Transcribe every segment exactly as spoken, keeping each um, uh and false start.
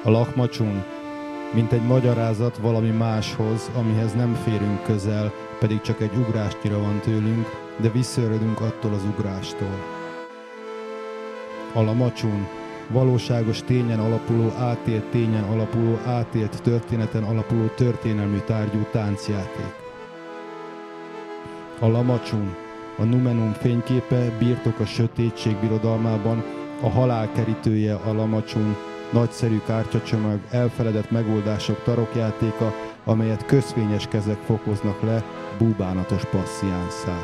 A Lakmacsún, mint egy magyarázat valami máshoz, amihez nem férünk közel, pedig csak egy ugrásnyira van tőlünk, de visszajöredünk attól az ugrástól. A Lamacsún, valóságos tényen alapuló, átélt tényen alapuló, átélt történeten alapuló történelmű tárgyú táncjáték. A Lamacsún, a Numenum fényképe, birtok a sötétség birodalmában, a halál kerítője a Lamacsún, nagyszerű kártyacsomag, elfeledett megoldások tarokjátéka, amelyet közvényes kezek fokoznak le búbánatos passziánszá.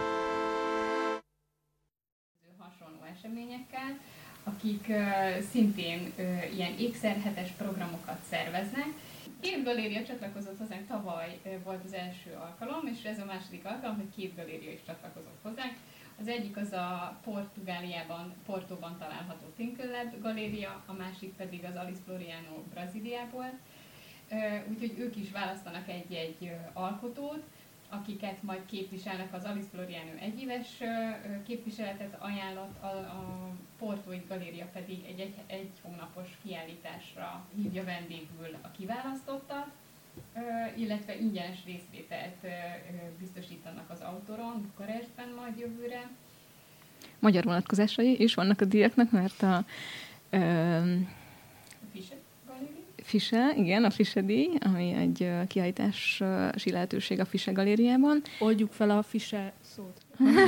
Hasonló eseményekkel, akik uh, szintén uh, ilyen ékszerhetes programokat szerveznek. Két galéria csatlakozott hozzánk, tavaly uh, volt az első alkalom, és ez a második alkalom, hogy két galéria is csatlakozott hozzánk. Az egyik az a Portugáliában, Portóban található Tinkelab galéria, a másik pedig az Alice Floriano Brazíliából. Úgyhogy ők is választanak egy-egy alkotót, akiket majd képviselnek. Az Alice Floriano egyéves képviseletet ajánlott, a, a Portói galéria pedig egy, egy, egy hónapos kiállításra hívja vendégül a kiválasztottat, illetve ingyenes részvételt biztosítanak az Autoron, Bukarestben majd jövőre. Magyar vonatkozásai is vannak a díjaknak, mert a... Ö, Fise galéria? Fise, igen, a Fise díj, ami egy kiállítási lehetőség a Fise galériában. Oldjuk fel a Fise szót.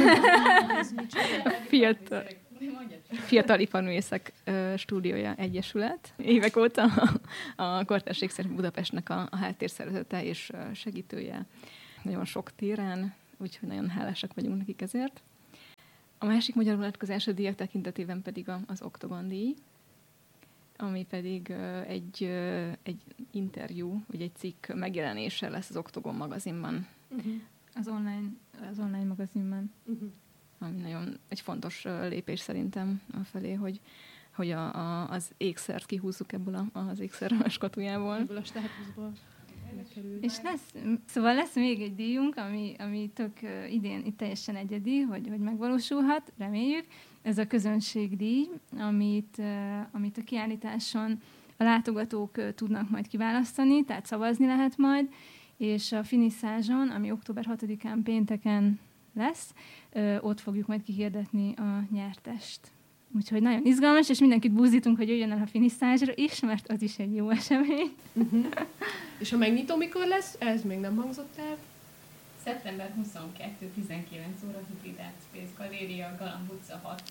Fiatal, Fiatal Iparművészek Stúdiója Egyesület. Évek óta a Kortárs Ékszer Budapestnek a, a háttérszervezete és segítője nagyon sok téren, úgyhogy nagyon hálásak vagyunk nekik ezért. A másik magyar vonatkozás a díjak tekintetében pedig az Oktogon díj, ami pedig egy, egy interjú, vagy egy cikk megjelenése lesz az Oktogon magazinban. Uh-huh. Az online, az online magazinban. Uh-huh. Ami nagyon egy fontos lépés szerintem afelé, hogy, hogy a, a, az ékszert kihúzzuk ebből a, az ékszer skatujából. Ebből a státuszból. És lesz, szóval lesz még egy díjunk, ami, ami tök idén itt teljesen egyedi, hogy, hogy megvalósulhat, reméljük. Ez a közönségdíj, amit, amit a kiállításon a látogatók tudnak majd kiválasztani, tehát szavazni lehet majd, és a finiszázson, ami október hatodikán pénteken lesz, ott fogjuk majd kihirdetni a nyertest. Úgyhogy nagyon izgalmas, és mindenkit buzdítunk, hogy jöjjön el a finiszázsra is, mert az is egy jó esemény. Uh-huh. És a megnyitó mikor lesz? Ez még nem hangzott el. szeptember huszonkettő tizenkilenc óra Hibridát Space Galéria, Galamb utca hat.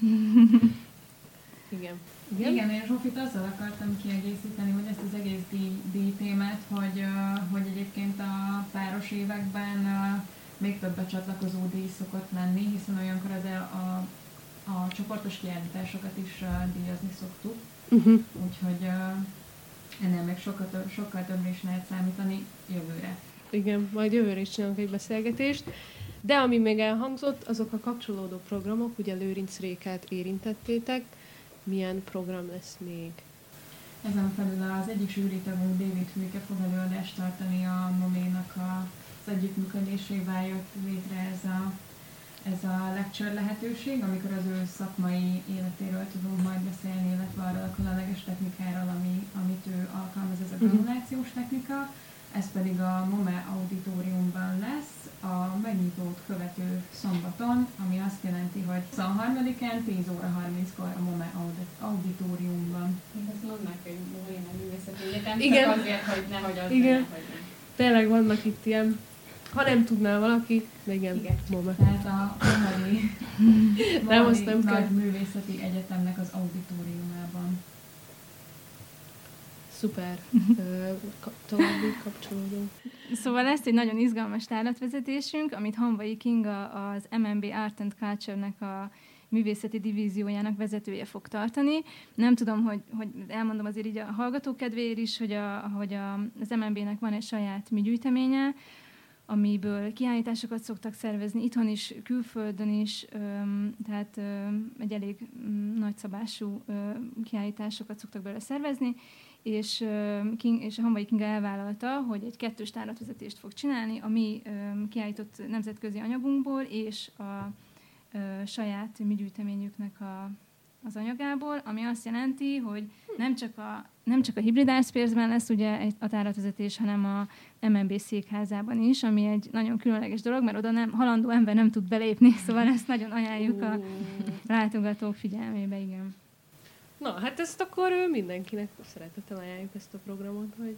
Igen. Igen, Igen, én Zsófit azzal akartam kiegészíteni, hogy ezt az egész díj, díj témát, hogy, uh, hogy egyébként a páros években uh, még több becsatlakozó díj szokott lenni, hiszen olyankor az a, a, a csoportos kiállításokat is uh, díjazni szoktuk. Uh-huh. Úgyhogy uh, ennél még sokkal, több, sokkal többre is lehet számítani jövőre. Igen, majd jövőre is csinálunk egy beszélgetést. De ami még elhangzott, azok a kapcsolódó programok, ugye Lőrinc Rékát érintettétek. Milyen program lesz még? Ezen felül az egyik zsűritagunk David Hülke fog előadást tartani a moménak az együttműködésével jött létre ez a, ez a lecture lehetőség, amikor az ő szakmai életéről tudunk majd beszélni, illetve arról a különleges technikáról, ami, amit ő alkalmaz, ez a granulációs technika. Ez pedig a MOME auditoriumban lesz, a megnyitót követő szombaton, ami azt jelenti, hogy huszonharmadikán tíz óra harminckor a MOME auditoriumban. Még azt mondnak, hogy MOME művészeti egyetem, Igen. csak azért, hogy nehogy az Igen. legyen, hogy nem. Tényleg vannak itt ilyen, ha nem tudná valaki, de igen, Igen. MOME. Tehát a Mohari, Nem, azt Mohari nem kell. Nagy Művészeti Egyetemnek az auditoriumában. Szuper. További kapcsolódunk. Szóval lesz egy nagyon izgalmas tárlatvezetésünk, amit Hanvai Kinga, az em en bé Art and Culture-nek a művészeti divíziójának vezetője fog tartani. Nem tudom, hogy, hogy elmondom azért így a hallgatók kedvéért is, hogy, a, hogy a, az em en bé-nek van egy saját műgyűjteménye, amiből kiállításokat szoktak szervezni, itthon is, külföldön is, öm, tehát öm, egy elég öm, nagyszabású öm, kiállításokat szoktak belőle szervezni, és, King, és a Hanvai Kinga elvállalta, hogy egy kettős tárlatvezetést fog csinálni a mi um, kiállított nemzetközi anyagunkból, és a uh, saját mi gyűjteményüknek a az anyagából, ami azt jelenti, hogy nem csak a, nem csak a Hybrid iSpace-ben lesz ugye egy, a tárlatvezetés, hanem a em en bé székházában is, ami egy nagyon különleges dolog, mert oda nem, halandó ember nem tud belépni, szóval ezt nagyon ajánljuk a látogatók figyelmébe, igen. Na, hát ezt akkor mindenkinek szeretettel ajánljuk ezt a programot, hogy...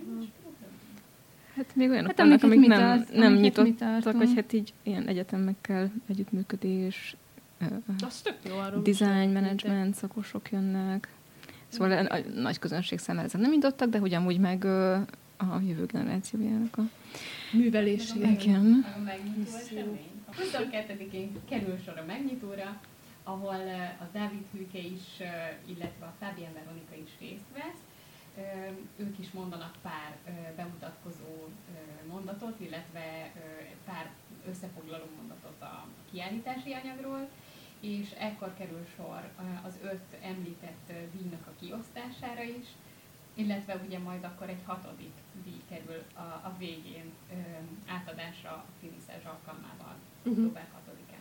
Hát még olyanok Hát vannak, amiket amik mi nem, tart- nem amiket mi nyitottak, tartunk. vagy hát így ilyen egyetemekkel együttműködés, Az tök jó, arról design management szakosok jönnek. Szóval a, a nagy közönség számára ezek nem nyitottak, de hogy amúgy meg ö, a jövő generációjának a... művelési. Igen. A megnyitó esemény. A huszonkettedikén kerül sor a megnyitóra, ahol uh, a Dávid Hüke is, uh, illetve a Fábián Veronika is részt vesz. Uh, ők is mondanak pár uh, bemutatkozó uh, mondatot, illetve uh, pár összefoglaló mondatot a kiállítási anyagról, és ekkor kerül sor uh, az öt említett uh, díjnak a kiosztására is, illetve ugye majd akkor egy hatodik díj kerül a, a végén uh, átadásra a finiszázs alkalmával, Uh-huh. október hatodikán.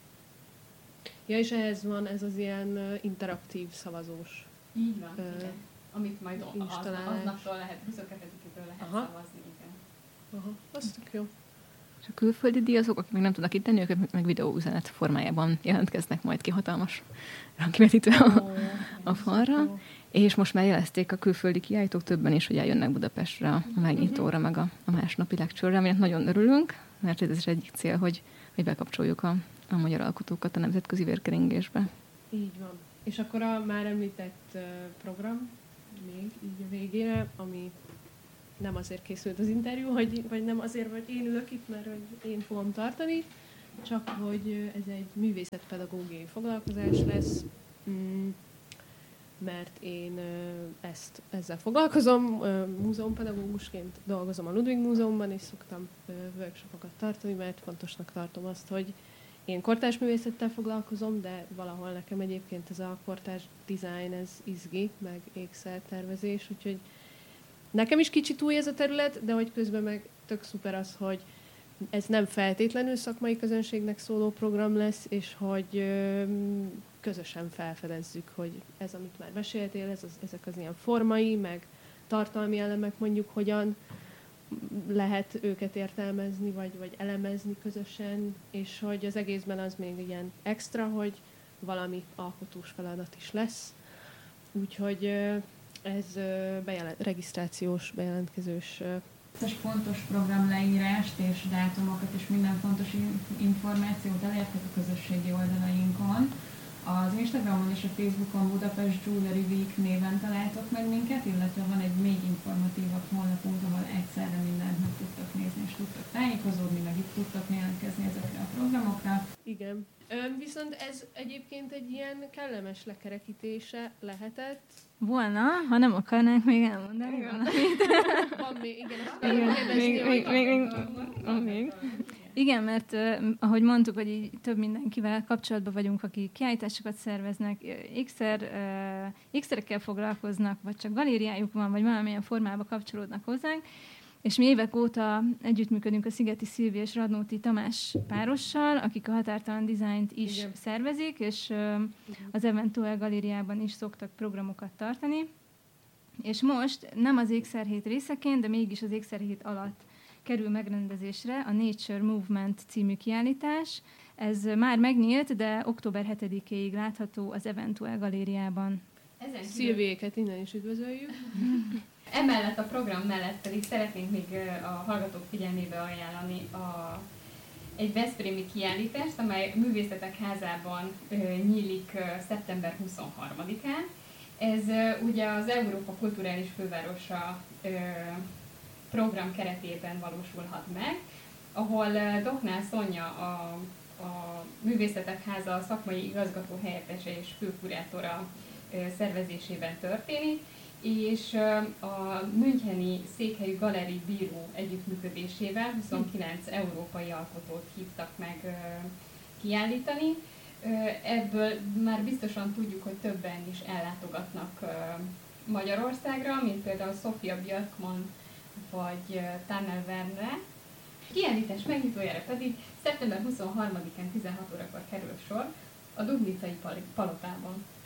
Ja, és ehhez van ez az ilyen uh, interaktív szavazós. Így van, Ö, igen. Amit majd az, installálás. aznaptól lehet, huszonkettedikétől lehet Aha. szavazni, igen. Aha, az tök jó. És a külföldi díjazók, akik még nem tudnak itt tenni, ők meg videóüzenet formájában jelentkeznek majd ki hatalmas rangkivetítő a, Ó, a falra. És most már jelezték a külföldi kiállítók többen is, hogy eljönnek Budapestre a megnyitóra, meg a, a másnapi lecture-re, aminek nagyon örülünk, mert ez is egyik cél, hogy, hogy bekapcsoljuk a, a magyar alkotókat a nemzetközi vérkeringésbe. Így van. És akkor a már említett uh, program, még így a végére, ami nem azért készült az interjú, hogy, vagy nem azért, hogy én ülök itt, mert hogy én fogom tartani, csak hogy uh, ez egy művészetpedagógiai foglalkozás lesz, mm, mert én uh, ezt, ezzel foglalkozom, uh, múzeumpedagógusként dolgozom a Ludwig Múzeumban, és szoktam uh, workshopokat tartani, mert fontosnak tartom azt, hogy én kortárs művészettel foglalkozom, de valahol nekem egyébként ez a kortárs design, ez izgi, meg ékszertervezés, úgyhogy nekem is kicsit új ez a terület, de hogy közben meg tök szuper az, hogy ez nem feltétlenül szakmai közönségnek szóló program lesz, és hogy ö, közösen felfedezzük, hogy ez, amit már meséltél, ez az, ezek az ilyen formai, meg tartalmi elemek mondjuk hogyan lehet őket értelmezni, vagy, vagy elemezni közösen, és hogy az egészben az még ilyen extra, hogy valami alkotós feladat is lesz. Úgyhogy ez bejelent, regisztrációs, bejelentkezős. Összes fontos programleírást és dátumokat és minden fontos információt elértek a közösségi oldalainkon. Az Instagramon és a Facebookon Budapest Jewelry Week néven találtok meg minket, illetve van egy még informatívabb honlapunk, ahol egyszerre mindent meg tudtok nézni és tudtok tájékozódni, meg itt tudtok jelentkezni ezekre a programokra. Igen. Üm, viszont ez egyébként egy ilyen kellemes lekerekítése lehetett. Volna, ha nem akarnánk még elmondani valamit. Van még, igen, azt Igen, akarom kérdezni, még, hogy még, még, még, még. Igen, mert uh, ahogy mondtuk, hogy így több mindenkivel kapcsolatban vagyunk, akik kiállításokat szerveznek, ékszer, uh, ékszerekkel foglalkoznak, vagy csak galériájuk van, vagy valamilyen formában kapcsolódnak hozzánk, és mi évek óta együttműködünk a Szigeti Szilvi és Radnóti Tamás párossal, akik a Határtalan Designt is Igen. szervezik, és uh, az Eventuel galériában is szoktak programokat tartani. És most nem az ékszerhét részeként, de mégis az ékszerhét alatt kerül megrendezésre a Nature Movement című kiállítás. Ez már megnyílt, de október hetedikéig látható az Eventuel galériában. Ezen kívül- Szilviéket innen is üdvözöljük. Emellett a program mellett pedig szeretnénk még ö, a hallgatók figyelmébe ajánlani a, egy veszprémi kiállítást, amely Művészetek Házában ö, nyílik ö, szeptember huszonharmadikán. Ez ö, ugye az Európa Kulturális Fővárosa ö, program keretében valósulhat meg, ahol ö, Doknál Szonya a, a Művészetek Háza szakmai igazgató helyettese és főkurátora ö, szervezésében történik, és a müncheni székhelyű Galerie Bíró együttműködésével huszonkilenc európai alkotót hívtak meg kiállítani. Ebből már biztosan tudjuk, hogy többen is ellátogatnak Magyarországra, mint például Sofia Björkman vagy Tanner Werner. A kiállítás megnyitójára pedig szeptember huszonharmadikán tizenhat órakor kerül sor a Dubnicai Palotában.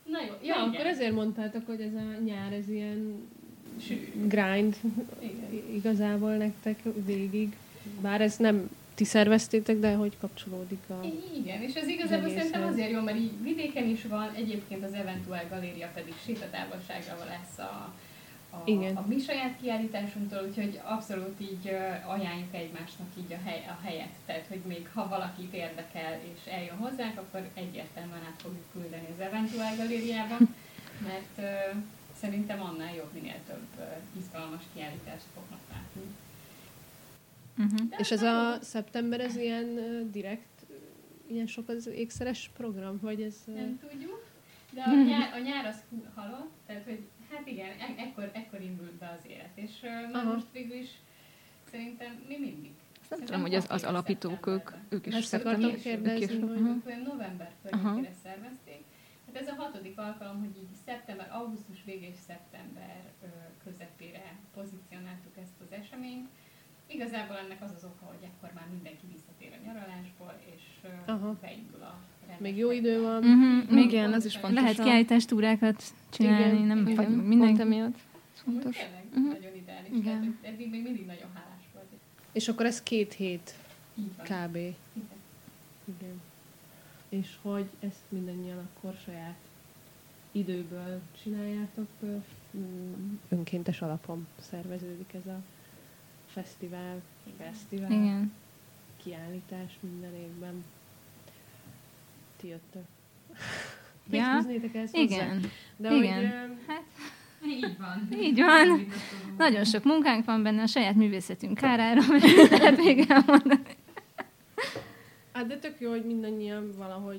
Na jó, Ja, ja, akkor ezért mondtátok, hogy ez a nyár, ez ilyen grind Igen. igazából nektek végig. Bár ez nem ti szerveztétek, de hogy kapcsolódik a... Igen, és ez igazából egészhez. szerintem azért jó, mert így vidéken is van, egyébként az Eventuál Galéria pedig sétatávolságra lesz a, a, Igen. a mi saját kiállításunktól, úgyhogy abszolút így uh, ajánljuk egymásnak így a, hely, a helyet. Tehát, hogy még ha valakit érdekel és eljön hozzánk, akkor egyértelműen át fogjuk küldeni az Eventuál Galériába, mert uh, szerintem annál jobb, minél több uh, izgalmas kiállítást fognak látni. Uh-huh. És ez a szeptember, ez ilyen uh, direkt, uh, ilyen sok az ékszeres program, vagy ez... Uh... Nem tudjuk, de a nyár, a nyár az halott, tehát hogy hát igen, e- ekkor, ekkor indult be az élet, és uh, már Aha. most végül is szerintem mi mindig. Nem tudom, hogy az, az alapítók, ők, ők is Ezt akartam szeptember. Ők is, kérdezni, hogy- aha. Ők olyan november környékére szervezték. Hát ez a hatodik alkalom, hogy így szeptember, augusztus vége és szeptember ö, közepére pozícionáltuk ezt az eseményt. Igazából ennek az az oka, hogy ekkor már mindenki visszatér a nyaralásból, és ö, Aha. beindul a rendes Még jó idő van. Uh-huh. Még Igen, az is fontos. lehet kiállítástúrákat csinálni, Igen. nem Igen. vagy Pont mindenki. emiatt. Amúgy Fontos. Tényleg Mhm. nagyon ideális. Igen. Tehát, hogy eddig még mindig nagyon hálás volt. És akkor ez két hét Így van. kb. Igen. Igen. És hogy ezt mindannyian akkor saját időből csináljátok, ö, mm, önkéntes alapon szerveződik ez a fesztivál, fesztivál, Igen. kiállítás minden évben. Ti jöttök. Ja. Mit fűznétek ehhez hozzá? Igen. De Igen. hogy ö, Így van. Így van. Nagyon sok munkánk van benne, a saját művészetünk kárára, mert lehet még elmondani. hát de tök jó, hogy mindannyian valahogy